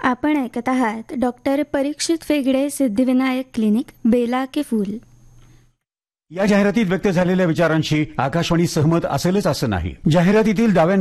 आपण ऐकत आहात डॉक्टर परीक्षित फेगडे सिद्धिविनायक क्लिनिक, बेला के फूल. या जाहिरातीत व्यक्त झालेल्या विचारांशी आकाशवाणी सहमत असेलच असं नाही. जाहिरातीतील दाव्यांना